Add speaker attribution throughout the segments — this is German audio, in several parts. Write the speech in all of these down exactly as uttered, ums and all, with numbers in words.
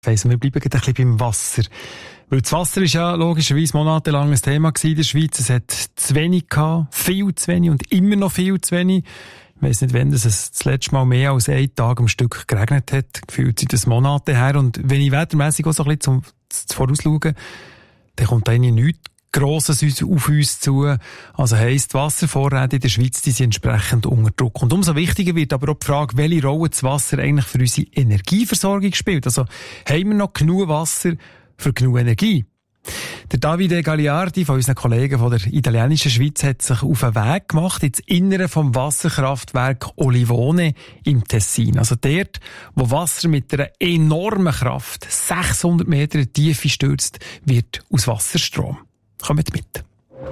Speaker 1: Also wir bleiben ein bisschen beim Wasser. Weil das Wasser ist ja logischerweise monatelang ein Thema in der Schweiz. Es hat zu wenig gehabt, viel zu wenig und immer noch viel zu wenig. Ich weiss nicht, wann es das letzte Mal mehr als einen Tag am Stück geregnet hat. Gefühlt seit das Monate her. Und wenn ich wettermässig auch so ein bisschen zum, zum Vorausschauen, dann kommt da eigentlich nichts Grosses auf uns zu. Also heisst, die Wasservorräte in der Schweiz, die sind entsprechend unter Druck. Und umso wichtiger wird aber auch die Frage, welche Rolle das Wasser eigentlich für unsere Energieversorgung spielt. Also haben wir noch genug Wasser für genug Energie? Der Davide Gagliardi von unseren Kollegen von der italienischen Schweiz hat sich auf den Weg gemacht ins Innere vom Wasserkraftwerk Olivone im Tessin. Also dort, wo Wasser mit einer enormen Kraft sechshundert Meter in die Tiefe stürzt, wird aus Wasserstrom. Kommt mit.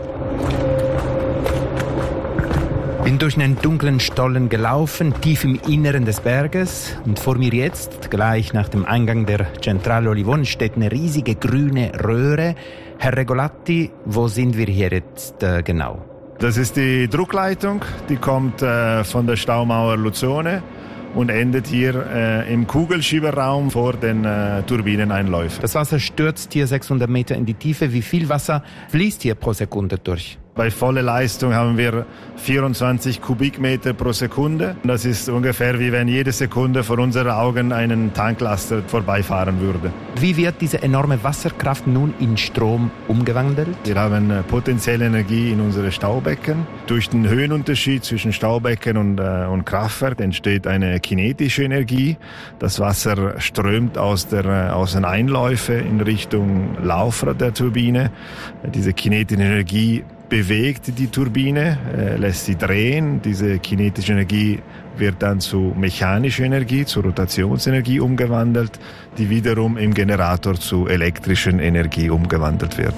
Speaker 2: Bin durch einen dunklen Stollen gelaufen, tief im Inneren des Berges. Und vor mir jetzt, gleich nach dem Eingang der Centrale Olivone, steht eine riesige grüne Röhre. Herr Regolatti, wo sind wir hier jetzt äh, genau?
Speaker 3: Das ist die Druckleitung, die kommt äh, von der Staumauer Luzone und endet hier äh, im Kugelschieberraum vor den äh, Turbineneinläufen.
Speaker 2: Das Wasser stürzt hier sechshundert Meter in die Tiefe. Wie viel Wasser fließt hier pro Sekunde durch?
Speaker 3: Bei voller Leistung haben wir vierundzwanzig Kubikmeter pro Sekunde. Das ist ungefähr wie wenn jede Sekunde vor unseren Augen einen Tanklaster vorbeifahren würde.
Speaker 2: Wie wird diese enorme Wasserkraft nun in Strom umgewandelt?
Speaker 3: Wir haben potenzielle Energie in unsere Staubecken. Durch den Höhenunterschied zwischen Staubecken und, äh, und Kraftwerk entsteht eine kinetische Energie. Das Wasser strömt aus, der, aus den Einläufen in Richtung Laufrad der Turbine. Diese kinetische Energie bewegt die Turbine, äh, lässt sie drehen. Diese kinetische Energie wird dann zu mechanischer Energie, zu Rotationsenergie umgewandelt, die wiederum im Generator zu elektrischen Energie umgewandelt wird.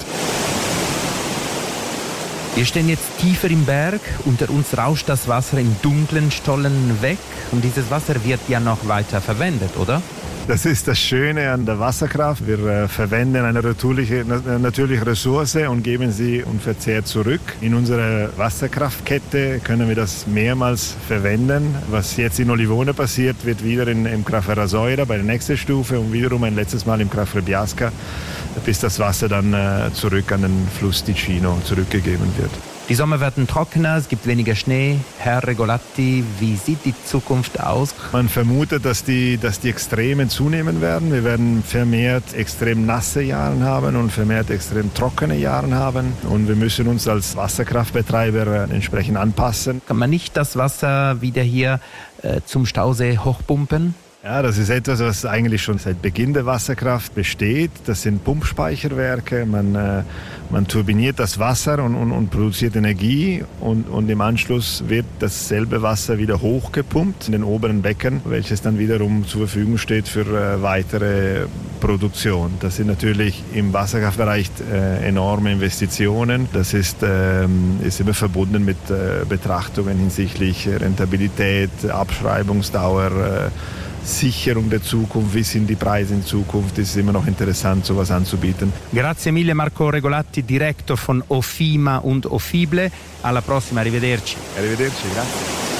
Speaker 2: Wir stehen jetzt tiefer im Berg. Unter uns rauscht das Wasser in dunklen Stollen weg. Und dieses Wasser wird ja noch weiter verwendet, oder?
Speaker 3: Das ist das Schöne an der Wasserkraft. Wir äh, verwenden eine natürliche, eine natürliche Ressource und geben sie unverzehrt zurück. In unserer Wasserkraftkette können wir das mehrmals verwenden. Was jetzt in Olivone passiert, wird wieder in, im Kraftwerk Rasoira bei der nächsten Stufe und wiederum ein letztes Mal im Kraftwerk Biasca, bis das Wasser dann äh, zurück an den Fluss Ticino zurückgegeben wird.
Speaker 2: Die Sommer werden trockener, es gibt weniger Schnee. Herr Regolatti, wie sieht die Zukunft aus?
Speaker 3: Man vermutet, dass die, dass die Extremen zunehmen werden. Wir werden vermehrt extrem nasse Jahre haben und vermehrt extrem trockene Jahre haben. Und wir müssen uns als Wasserkraftbetreiber entsprechend anpassen.
Speaker 2: Kann man nicht das Wasser wieder hier äh, zum Stausee hochpumpen?
Speaker 3: Ja, das ist etwas, was eigentlich schon seit Beginn der Wasserkraft besteht. Das sind Pumpspeicherwerke. Man, äh, man turbiniert das Wasser und, und, und produziert Energie und, und im Anschluss wird dasselbe Wasser wieder hochgepumpt in den oberen Becken, welches dann wiederum zur Verfügung steht für äh, weitere Produktion. Das sind natürlich im Wasserkraftbereich äh, enorme Investitionen. Das ist, ähm, ist immer verbunden mit äh, Betrachtungen hinsichtlich Rentabilität, Abschreibungsdauer, äh, Sicherung der Zukunft, wie sind die Preise in Zukunft, es ist immer noch interessant, sowas anzubieten.
Speaker 2: Grazie mille Marco Regolatti, Direktor von Ofima und Ofible. Alla prossima, arrivederci.
Speaker 3: Arrivederci, grazie.